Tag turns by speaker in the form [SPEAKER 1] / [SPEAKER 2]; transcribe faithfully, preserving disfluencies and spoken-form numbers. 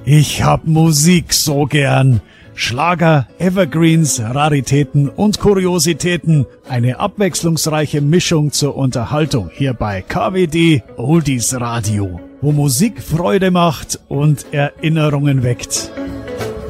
[SPEAKER 1] Ich hab Musik so gern. Schlager, Evergreens, Raritäten und Kuriositäten. Eine abwechslungsreiche Mischung zur Unterhaltung hier bei K W D Oldies Radio, wo Musik Freude macht und Erinnerungen weckt.